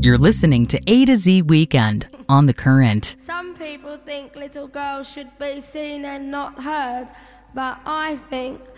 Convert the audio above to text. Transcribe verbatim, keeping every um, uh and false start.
You're listening to A to Z Weekend on The Current. Some people think little girls should be seen and not heard, but I think